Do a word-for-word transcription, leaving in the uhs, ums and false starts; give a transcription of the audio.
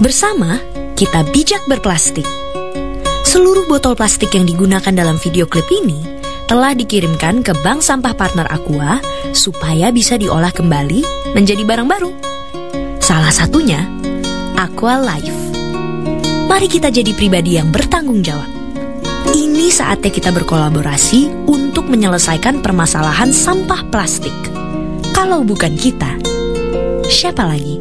Bersama, kita bijak berplastik. Seluruh botol plastik yang digunakan dalam video klip ini telah dikirimkan ke Bank Sampah Partner Aqua supaya bisa diolah kembali menjadi barang baru. Salah satunya, Aqua Life. Mari kita jadi pribadi yang bertanggung jawab. Ini saatnya kita berkolaborasi untuk menyelesaikan permasalahan sampah plastik. Kalau bukan kita, siapa lagi?